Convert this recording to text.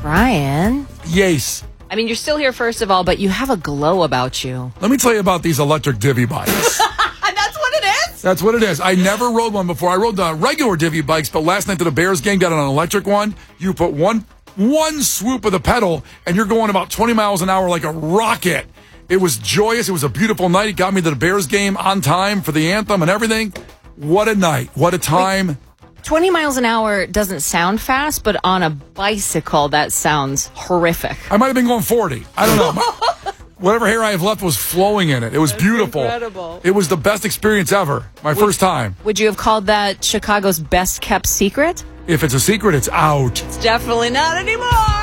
Brian. Yes. I mean, you're still here, first of all, but you have a glow about you. Let me tell you about these electric divvy bikes. That's what it is? That's what it is. I never rode one before. I rode the regular divvy bikes, but last night to the Bears game, got on an electric one. You put one swoop of the pedal, and you're going about 20 miles an hour like a rocket. It was joyous. It was a beautiful night. It got me to the Bears game on time for the anthem and everything. What a night. What a time. Wait, 20 miles an hour doesn't sound fast, but on a bicycle, that sounds horrific. I might have been going 40. I don't know. Whatever hair I have left was flowing in it. It was beautiful. Incredible. It was the best experience ever. My first time. Would you have called that Chicago's best kept secret? If it's a secret, it's out. It's definitely not anymore.